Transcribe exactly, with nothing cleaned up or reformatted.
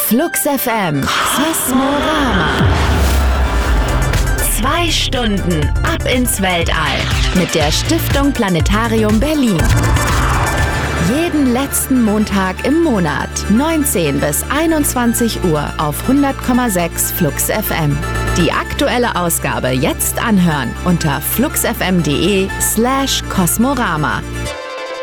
Flux F M Kosmorama. Zwei Stunden ab ins Weltall mit der Stiftung Planetarium Berlin. Jeden letzten Montag im Monat, neunzehn bis einundzwanzig Uhr auf hundert Komma sechs Flux F M. Die aktuelle Ausgabe jetzt anhören unter fluxfm.de slash Kosmorama.